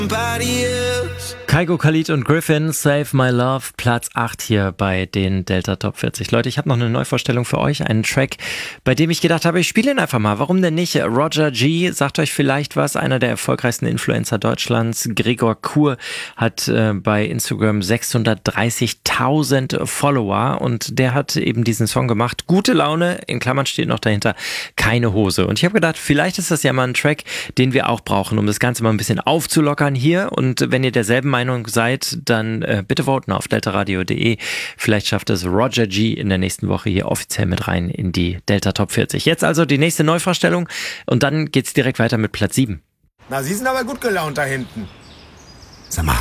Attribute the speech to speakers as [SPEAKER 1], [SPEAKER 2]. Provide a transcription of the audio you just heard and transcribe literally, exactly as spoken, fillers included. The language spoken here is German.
[SPEAKER 1] Kygo, Khalid und Griffin, Save My Love, Platz acht hier bei den Delta Top vierzig. Leute, ich habe noch eine Neuvorstellung für euch, einen Track, bei dem ich gedacht habe, ich spiele ihn einfach mal. Warum denn nicht? Roger G. sagt euch vielleicht was, einer der erfolgreichsten Influencer Deutschlands. Gregor Kur hat äh, bei Instagram sechshundertdreißigtausend Follower und der hat eben diesen Song gemacht. Gute Laune, in Klammern steht noch dahinter, keine Hose. Und ich habe gedacht, vielleicht ist das ja mal ein Track, den wir auch brauchen, um das Ganze mal ein bisschen aufzulockern hier. Und wenn ihr derselben Meinung seid, dann äh, bitte voten auf deltaradio punkt de. Vielleicht schafft es Roger G. in der nächsten Woche hier offiziell mit rein in die Delta Top vierzig. Jetzt also die nächste Neuvorstellung und dann geht's direkt weiter mit Platz sieben.
[SPEAKER 2] Na, Sie sind aber gut gelaunt da hinten. Sag mal,